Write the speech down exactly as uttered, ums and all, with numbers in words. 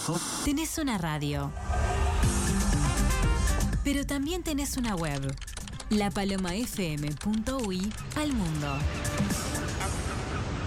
Tenés una radio, pero también tenés una web, la paloma f m punto u y al mundo.